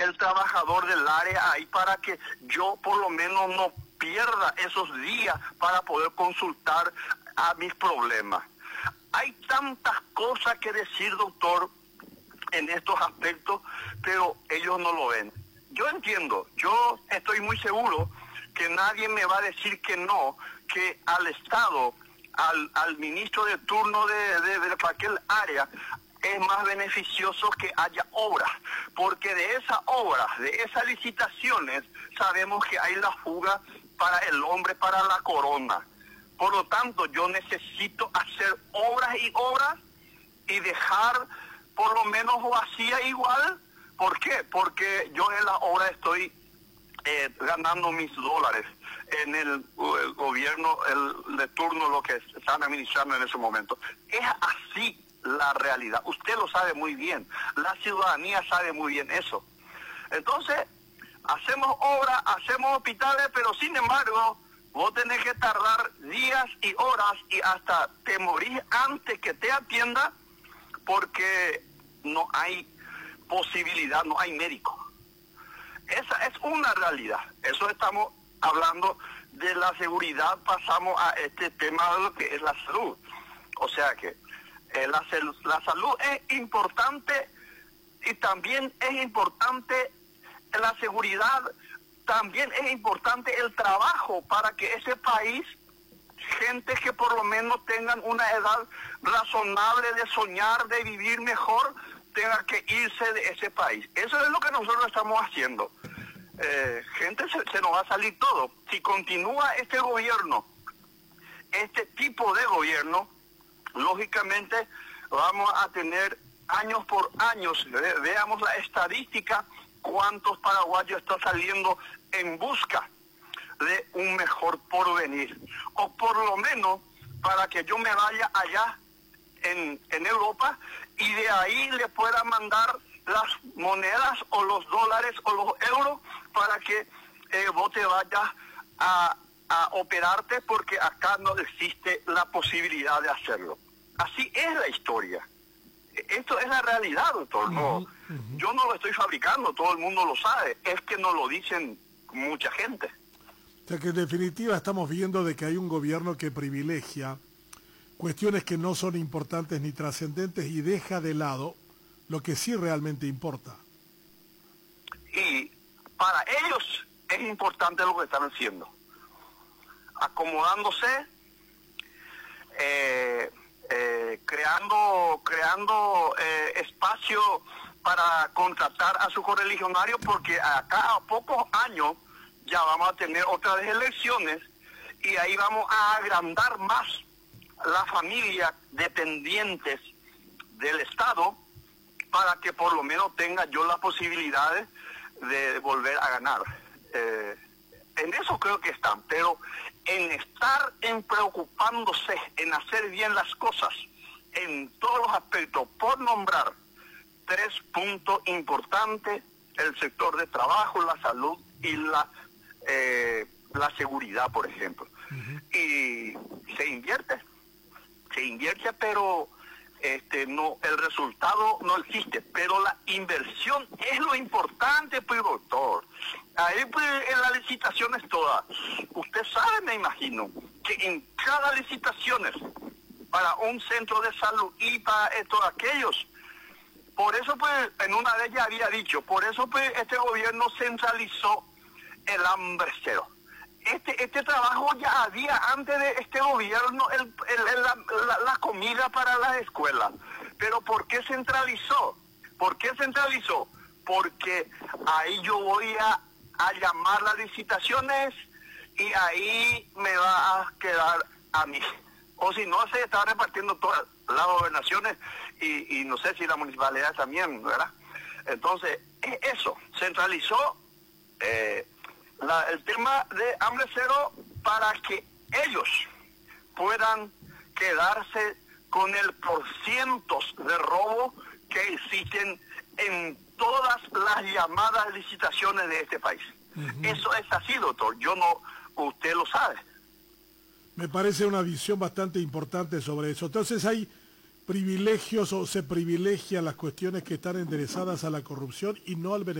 el trabajador del área ahí para que yo por lo menos no pierda esos días para poder consultar a mis problemas. Hay tantas cosas que decir, doctor, en estos aspectos, pero ellos no lo ven. Yo entiendo, yo estoy muy seguro que nadie me va a decir que no, que al Estado, al ministro de turno de cualquier área, es más beneficioso que haya obras, porque de esas obras, de esas licitaciones, sabemos que hay la fuga para el hombre, para la corona. Por lo tanto, yo necesito hacer obras y obras y dejar por lo menos vacía igual. ¿Por qué? Porque yo en la obra estoy ganando mis dólares en el gobierno de turno, lo que están administrando en ese momento. Es así la realidad. Usted lo sabe muy bien. La ciudadanía sabe muy bien eso. Entonces, hacemos obras, hacemos hospitales, pero sin embargo, vos tenés que tardar días y horas y hasta te morís antes que te atienda porque no hay posibilidad, no hay médico. Esa es una realidad. Eso estamos hablando de la seguridad, pasamos a este tema de lo que es la salud. O sea que la salud es importante y también es importante la seguridad, también es importante el trabajo para que ese país, gente que por lo menos tengan una edad razonable de soñar, de vivir mejor, tenga que irse de ese país. Eso es lo que nosotros estamos haciendo. Gente, se nos va a salir todo. Si continúa este gobierno, este tipo de gobierno, lógicamente vamos a tener años por años, veamos la estadística, cuántos paraguayos están saliendo en busca de un mejor porvenir, o por lo menos para que yo me vaya allá en Europa y de ahí le pueda mandar las monedas o los dólares o los euros para que vos te vayas a operarte, porque acá no existe la posibilidad de hacerlo. Así es la historia. Esto es la realidad, doctor. No, yo no lo estoy fabricando, todo el mundo lo sabe. Es que nos lo dicen mucha gente. O sea que en definitiva estamos viendo de que hay un gobierno que privilegia cuestiones que no son importantes ni trascendentes y deja de lado lo que sí realmente importa. Y para ellos es importante lo que están haciendo. Acomodándose, creando espacio para contratar a sus correligionarios, porque acá a pocos años ya vamos a tener otra vez elecciones y ahí vamos a agrandar más la familia dependientes del Estado para que por lo menos tenga yo las posibilidades de volver a ganar. En eso creo que están, pero en estar preocupándose, en hacer bien las cosas, en todos los aspectos, por nombrar 3 puntos importantes: el sector de trabajo, la salud y la seguridad, por ejemplo. Y se invierte, pero no, el resultado no existe, pero la inversión es lo importante, pues, doctor. Ahí pues en las licitaciones todas, usted sabe, me imagino, que en cada licitación para un centro de salud y para todos aquellos, por eso pues en una de ellas había dicho, por eso pues este gobierno centralizó el hambre cero. Este trabajo ya había antes de este gobierno, la comida para las escuelas. Pero ¿por qué centralizó? ¿Por qué centralizó? Porque ahí yo voy a llamar las licitaciones y ahí me va a quedar a mí. O si no, se está repartiendo todas las gobernaciones y no sé si la municipalidad también, ¿verdad? Entonces, eso, centralizó el tema de hambre cero para que ellos puedan quedarse con el porcientos de robo que existen en todas las llamadas licitaciones de este país. Eso es así, doctor. Yo no, usted lo sabe. Me parece una visión bastante importante sobre eso. Entonces hay privilegios o se privilegian las cuestiones que están enderezadas a la corrupción y no al beneficio.